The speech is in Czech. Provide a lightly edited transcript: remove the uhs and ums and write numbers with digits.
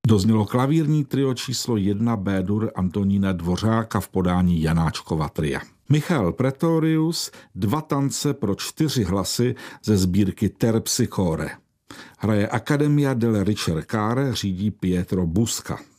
Doznělo klavírní trio číslo 1 B-dur Antonína Dvořáka v podání Janáčkova tria. Michal Pretorius 2 tance pro 4 hlasy ze sbírky Terpsichore. Hraje Accademia del Ricercare, řídí Pietro Busca.